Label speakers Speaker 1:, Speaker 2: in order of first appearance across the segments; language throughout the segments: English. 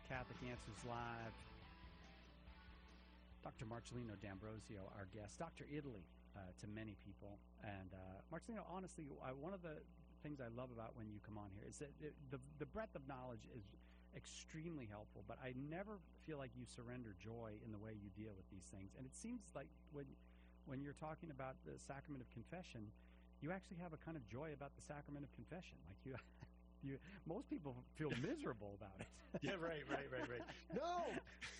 Speaker 1: Catholic Answers Live. Dr. Marcellino D'Ambrosio, our guest. Dr. Italy to many people. And Marcellino, honestly, one of the things I love about when you come on here is that the breadth of knowledge is extremely helpful, but I never feel like you surrender joy in the way you deal with these things. And it seems like when you're talking about the sacrament of confession, you actually have a kind of joy about the sacrament of confession. Like most people feel miserable about it.
Speaker 2: Yeah, right. No!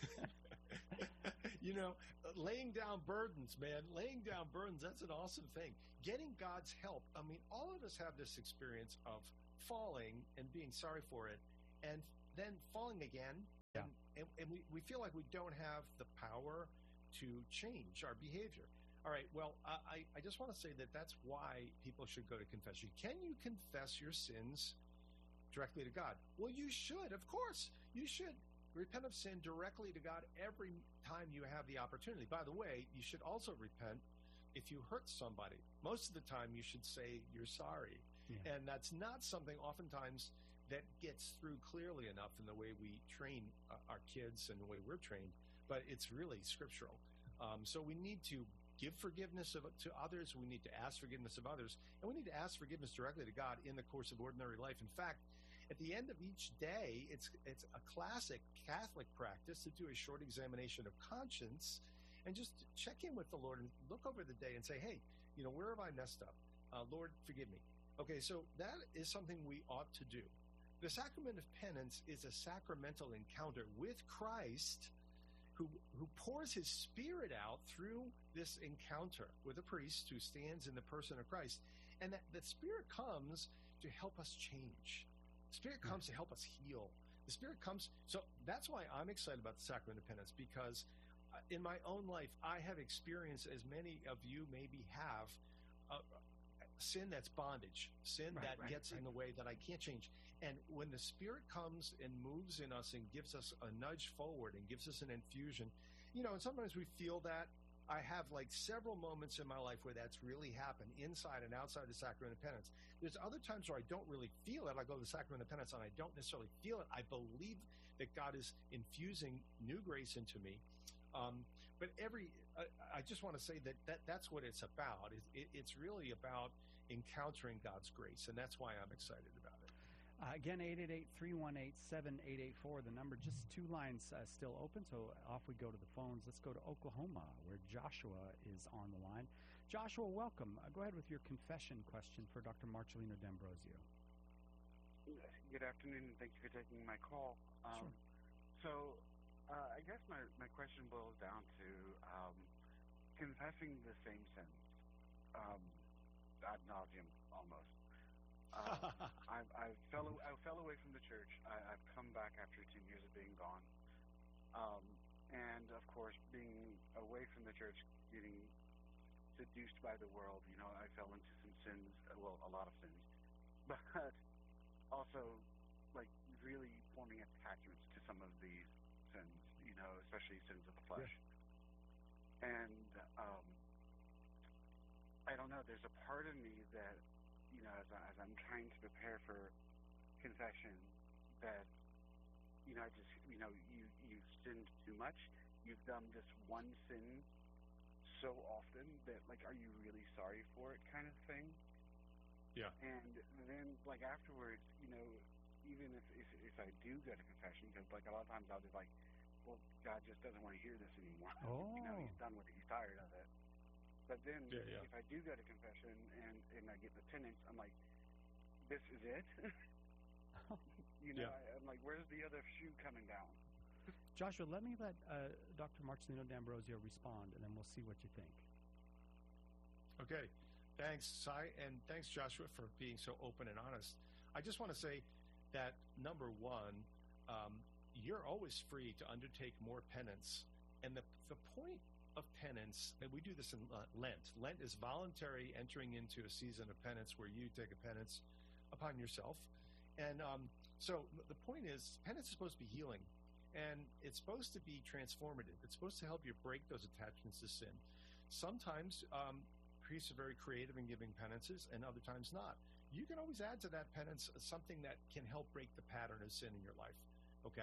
Speaker 2: Laying down burdens, man. Laying down burdens, that's an awesome thing. Getting God's help. I mean, all of us have this experience of falling and being sorry for it, and then falling again.
Speaker 1: Yeah.
Speaker 2: And we feel like we don't have the power to change our behavior. All right, well, I just want to say that that's why people should go to confession. Can you confess your sins directly to God? Well, you should, of course. You should repent of sin directly to God every time you have the opportunity. By the way, you should also repent if you hurt somebody. Most of the time, you should say you're sorry.
Speaker 1: Yeah.
Speaker 2: And that's not something oftentimes that gets through clearly enough in the way we train our kids and the way we're trained, but it's really scriptural. So we need to give forgiveness to others. We need to ask forgiveness of others, and we need to ask forgiveness directly to God in the course of ordinary life. In fact, at the end of each day, it's a classic Catholic practice to do a short examination of conscience and just check in with the Lord and look over the day and say, hey, where have I messed up? Lord, forgive me. Okay, so that is something we ought to do. The sacrament of penance is a sacramental encounter with Christ who pours his Spirit out through this encounter with a priest who stands in the person of Christ. And that Spirit comes to help us change. The Spirit comes to help us heal. The Spirit comes. So that's why I'm excited about the sacrament of penance, because in my own life, I have experienced, as many of you maybe have, sin that's bondage, sin that gets in the way that I can't change. And when the Spirit comes and moves in us and gives us a nudge forward and gives us an infusion, and sometimes we feel that. I have like several moments in my life where that's really happened inside and outside the sacrament of penance. There's other times where I don't really feel it. I go to the sacrament of penance and I don't necessarily feel it. I believe that God is infusing new grace into me. But I just want to say that's what it's about. It's really about encountering God's grace, and that's why I'm excited about it.
Speaker 1: Again, 888-318-7884, the number. Just two lines still open, so off we go to the phones. Let's go to Oklahoma, where Joshua is on the line. Joshua, welcome. Go ahead with your confession question for Dr. Marcellino D'Ambrosio.
Speaker 3: Good afternoon, and thank you for taking my call.
Speaker 1: Sure.
Speaker 3: So I guess my question boils down to confessing the same sins, ad nauseum almost. I fell away from the church. I've come back after 10 years of being gone. And of course, being away from the church, getting seduced by the world, I fell into some sins, well, a lot of sins, but also like really forming attachments to some of these sins, especially sins of the flesh. Yeah. And I don't know, there's a part of me that, as I'm trying to prepare for confession, that, I just, you've sinned too much. You've done this one sin so often that, like, are you really sorry for it kind of thing?
Speaker 2: Yeah.
Speaker 3: And then, like, afterwards, even if I do go to confession, because, like, a lot of times I'll be like, well, God just doesn't want to hear this anymore.
Speaker 1: Oh.
Speaker 3: He's done with it. He's tired of it. But then
Speaker 2: if
Speaker 3: I do go to confession and I get the penance, I'm like, this is it? I'm like, where's the other shoe coming down?
Speaker 1: Joshua, let me let Dr. Marcellino D'Ambrosio respond, and then we'll see what you think.
Speaker 2: Okay. Thanks, Cy, and thanks, Joshua, for being so open and honest. I just want to say that, number one, you're always free to undertake more penance. And the point of penance, and we do this in Lent. Lent is voluntary entering into a season of penance where you take a penance upon yourself. And so the point is, penance is supposed to be healing, and it's supposed to be transformative. It's supposed to help you break those attachments to sin. Sometimes priests are very creative in giving penances, and other times not. You can always add to that penance something that can help break the pattern of sin in your life. Okay?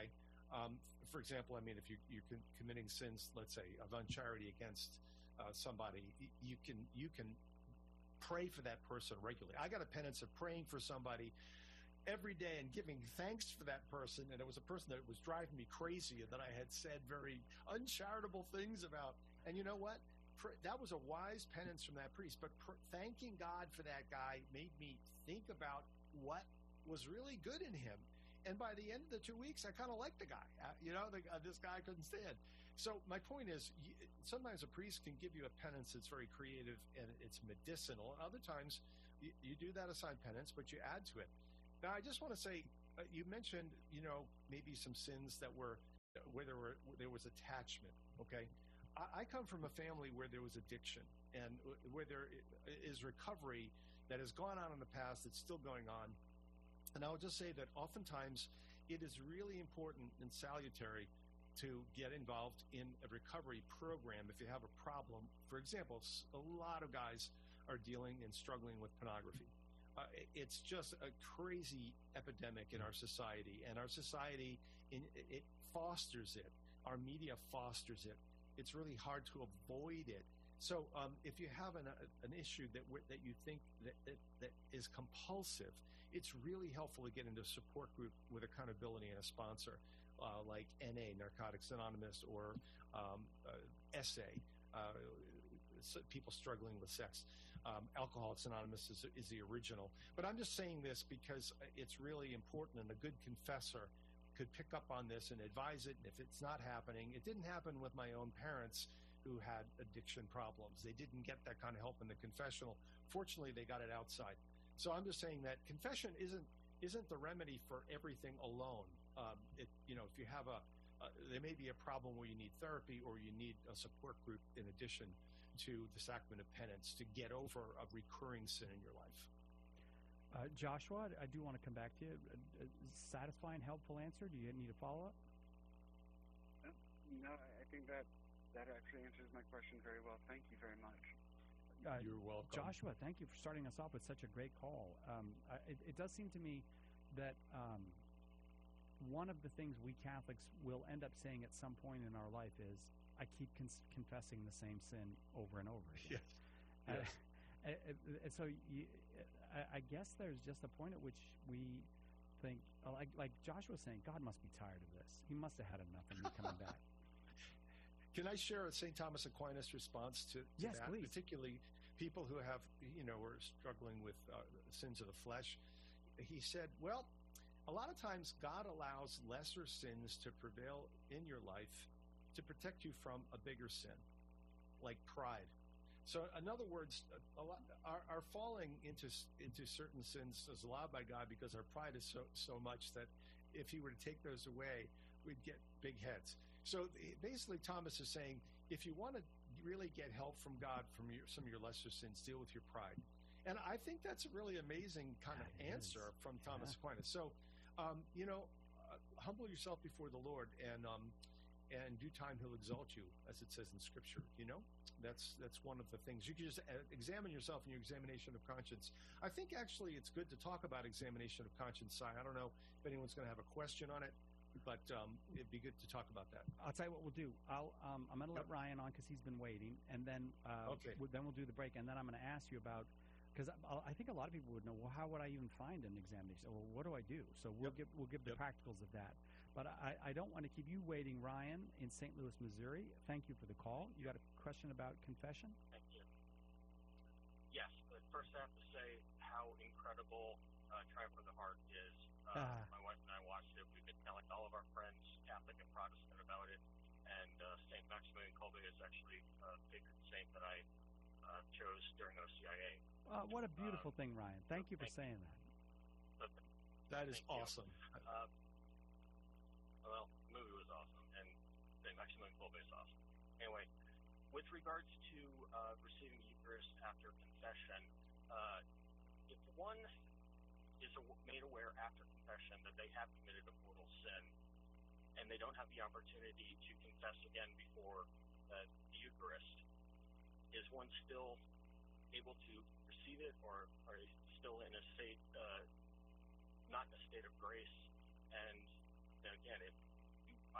Speaker 2: For example, I mean, if you're committing sins, let's say, of uncharity against somebody, you can pray for that person regularly. I got a penance of praying for somebody every day and giving thanks for that person. And it was a person that was driving me crazy and that I had said very uncharitable things about. And you know what? That was a wise penance from that priest. But thanking God for that guy made me think about what was really good in him. And by the end of the 2 weeks, I kind of liked the guy. This guy I couldn't stand. So my point is, sometimes a priest can give you a penance that's very creative and it's medicinal. Other times, you do that assigned penance, but you add to it. Now, I just want to say, you mentioned, maybe some sins that were where there was attachment. Okay, I come from a family where there was addiction and where there is recovery that has gone on in the past. That's still going on. And I'll just say that oftentimes it is really important and salutary to get involved in a recovery program if you have a problem. For example, a lot of guys are dealing and struggling with pornography. It's just a crazy epidemic in our society, and our society, it fosters it. Our media fosters it. It's really hard to avoid it. So if you have an issue that you think that is compulsive, it's really helpful to get into a support group with accountability and a sponsor, like NA, Narcotics Anonymous, or SA, people struggling with sex. Alcoholics Anonymous is the original. But I'm just saying this because it's really important, and a good confessor could pick up on this and advise it. And if it's not happening, it didn't happen with my own parents who had addiction problems. They didn't get that kind of help in the confessional. Fortunately, they got it outside. So I'm just saying that confession isn't the remedy for everything alone. If you have there may be a problem where you need therapy or you need a support group in addition to the sacrament of penance to get over a recurring sin in your life.
Speaker 1: Joshua, I do want to come back to you. Satisfying, helpful answer? Do you need a follow-up?
Speaker 3: No, I think that actually answers my question very well. Thank you very much.
Speaker 2: You're welcome.
Speaker 1: Joshua, thank you for starting us off with such a great call. It does seem to me that one of the things we Catholics will end up saying at some point in our life is, I keep confessing the same sin over and over again.
Speaker 2: Yes.
Speaker 1: And so I guess there's just a point at which we think, like Joshua was saying, God must be tired of this. He must have had enough of me coming back.
Speaker 2: Can I share St. Thomas Aquinas' response to
Speaker 1: yes,
Speaker 2: that?
Speaker 1: Please.
Speaker 2: Particularly people who have, are struggling with sins of the flesh. He said, well, a lot of times God allows lesser sins to prevail in your life to protect you from a bigger sin, like pride. So in other words, our falling into certain sins is allowed by God because our pride is so much that if he were to take those away, we'd get big heads. So basically Thomas is saying, if you want to really get help from God from some of your lesser sins, deal with your pride. And I think that's a really amazing kind of answer from Thomas Aquinas. So, humble yourself before the Lord, and in due time he'll exalt you, as it says in Scripture. That's one of the things. You can just examine yourself in your examination of conscience. I think actually it's good to talk about examination of conscience. I don't know if anyone's going to have a question on it, but it'd be good to talk about that.
Speaker 1: I'll tell you what we'll do. I'm going to let Ryan on because he's been waiting, and then then we'll do the break, and then I'm going to ask you about, because I think a lot of people would know, well, how would I even find an examination? Or what do I do? So we'll give the practicals of that. But I don't want to keep you waiting, Ryan, in St. Louis, Missouri. Thank you for the call. You got a question about confession?
Speaker 4: Thank you. Yes, but first I have to say how incredible Triumph of the Heart is. My wife and I watched it. We've been telling all of our friends, Catholic and Protestant, about it. And St. Maximilian Kolbe is actually a patron saint that I chose during OCIA.
Speaker 1: What a beautiful thing, Ryan. Thank you for saying that.
Speaker 2: That is awesome.
Speaker 4: Well, the movie was awesome, and St. Maximilian Kolbe is awesome. Anyway, with regards to receiving the Eucharist after confession, if one is made aware after confession that they have committed a mortal sin, and they don't have the opportunity to confess again before the Eucharist, is one still able to receive it, or are they still in a state, not in a state of grace? And then again, if you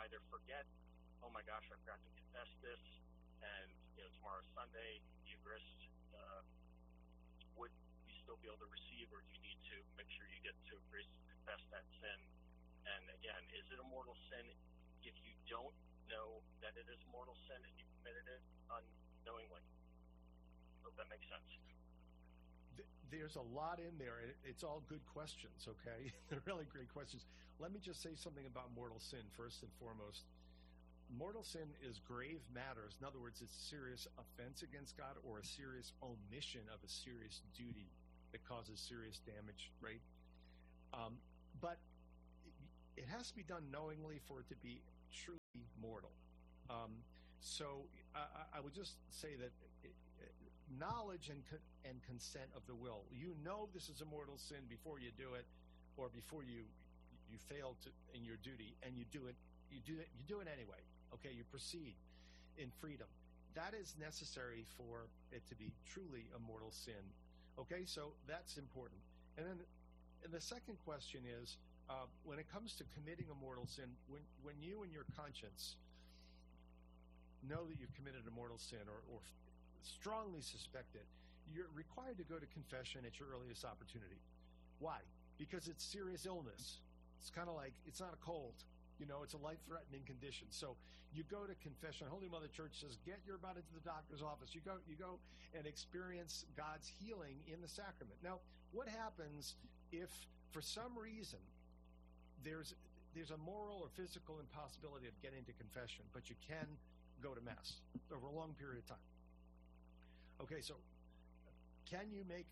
Speaker 4: either forget, oh my gosh, I forgot to confess this, and tomorrow's Sunday, Eucharist, would you still be able to receive, or do you need to make sure you get to confess that sin? And again, is it a mortal sin if you don't know that it is a mortal sin and you committed it unknowingly? Hope that makes sense.
Speaker 2: There's a lot in there, and it's all good questions, okay? They're really great questions. Let me just say something about mortal sin first and foremost. Mortal sin is grave matters. In other words, it's serious offense against God or a serious omission of a serious duty that causes serious damage, right? But it has to be done knowingly for it to be truly mortal. So I would just say that knowledge and consent of the will. You know this is a mortal sin before you do it, or before you fail in your duty, and you do it anyway. Okay, you proceed in freedom. That is necessary for it to be truly a mortal sin. Okay, so that's important. And then the second question is, when it comes to committing a mortal sin, when you and your conscience know that you've committed a mortal sin or strongly suspect it, you're required to go to confession at your earliest opportunity. Why? Because it's serious illness. It's kind of like, it's not a cold. It's a life-threatening condition. So you go to confession. Holy Mother Church says, get your butt into the doctor's office. You go and experience God's healing in the sacrament. Now, what happens if, for some reason, there's a moral or physical impossibility of getting to confession, but you can go to Mass over a long period of time? Okay, so can you make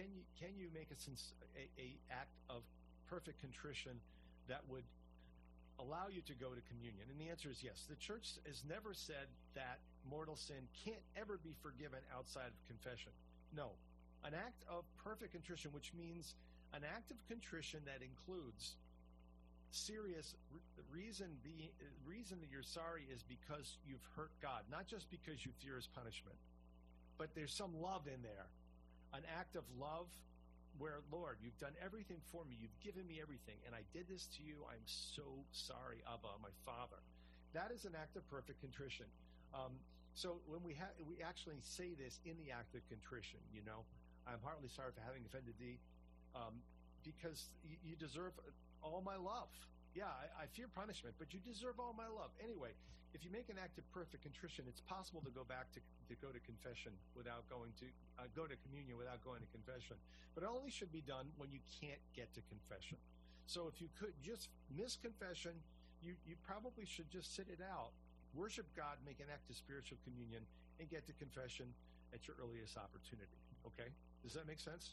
Speaker 2: a act of perfect contrition that would allow you to go to communion? And the answer is yes. The Church has never said that mortal sin can't ever be forgiven outside of confession. No. An act of perfect contrition, which means an act of contrition that includes serious reason that you're sorry is because you've hurt God, not just because you fear his punishment, but there's some love in there. An act of love where, Lord, you've done everything for me. You've given me everything, and I did this to you. I'm so sorry, Abba, my Father. That is an act of perfect contrition. So when we actually say this in the act of contrition, I'm heartily sorry for having offended thee, because you deserve all my love. Yeah, I fear punishment, but you deserve all my love. Anyway, if you make an act of perfect contrition, it's possible to go back to go to confession without go to communion without going to confession. But it only should be done when you can't get to confession. So if you could just miss confession, you probably should just sit it out, worship God, make an act of spiritual communion, and get to confession at your earliest opportunity. Okay? Does that make sense?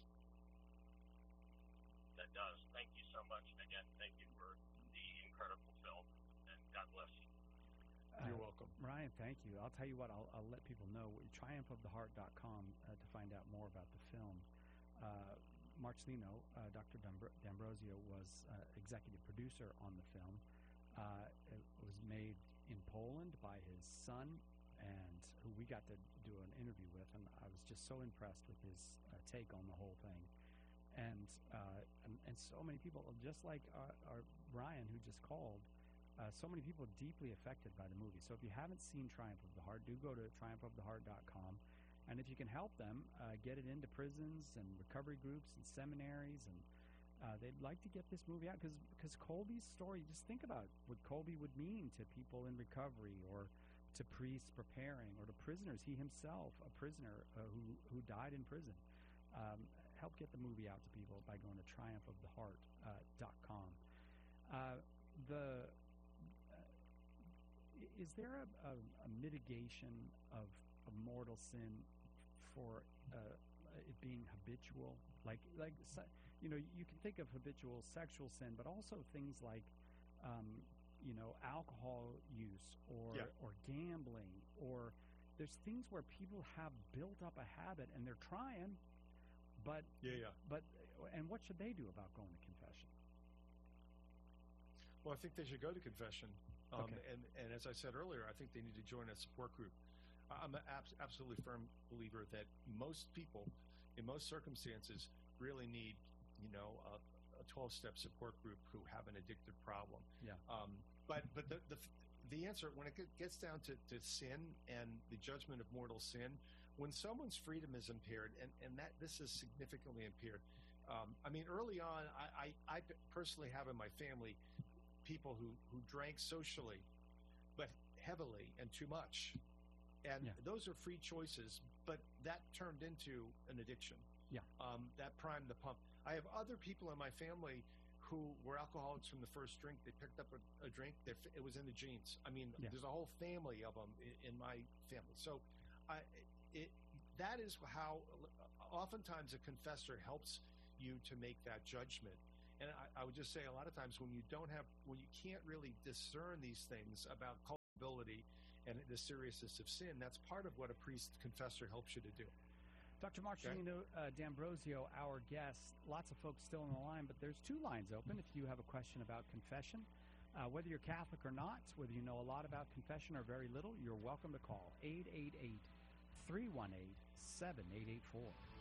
Speaker 4: That does. Thank you so much. And again, thank you for the incredible film, and God bless you.
Speaker 2: You're welcome.
Speaker 1: Ryan, thank you. I'll tell you what, I'll let people know, triumphoftheheart.com to find out more about the film. Marcelino, Dr. D'Ambrosio, was executive producer on the film. It was made in Poland by his son, and who we got to do an interview with, and I was just so impressed with his take on the whole thing. And so many people, just like our Ryan, who just called, so many people deeply affected by the movie. So if you haven't seen Triumph of the Heart, do go to triumphoftheheart.com. And if you can help them, get it into prisons and recovery groups and seminaries. And they'd like to get this movie out because Kolbe's story, just think about what Kolbe would mean to people in recovery, or to priests preparing, or to prisoners. He himself, a prisoner who died in prison. Help get the movie out to people by going to triumphoftheheart.com. Is there a mitigation of mortal sin for it being habitual? Like you can think of habitual sexual sin, but also things like alcohol use or gambling, or there's things where people have built up a habit and they're trying, but and what should they do about going to confession?
Speaker 2: Well, I think they should go to confession.
Speaker 1: Okay.
Speaker 2: And as I said earlier, I think they need to join a support group. I'm an absolutely firm believer that most people, in most circumstances, really need, a 12-step support group who have an addictive problem.
Speaker 1: Yeah.
Speaker 2: But the answer, when it gets down to sin and the judgment of mortal sin, when someone's freedom is impaired, and that this is significantly impaired. I mean, early on, I personally have in my family people who drank socially, but heavily and too much. And those are free choices, but that turned into an addiction.
Speaker 1: Yeah.
Speaker 2: That primed the pump. I have other people in my family who were alcoholics from the first drink. They picked up a drink. It was in the genes. I mean, there's a whole family of them in my family. So that is how oftentimes a confessor helps you to make that judgment. And I would just say a lot of times when you can't really discern these things about culpability and the seriousness of sin, that's part of what a priest confessor helps you to do.
Speaker 1: Dr. Marcelino D'Ambrosio, our guest, lots of folks still on the line, but there's 2 lines open if you have a question about confession. Whether you're Catholic or not, whether you know a lot about confession or very little, you're welcome to call 888-318-7884.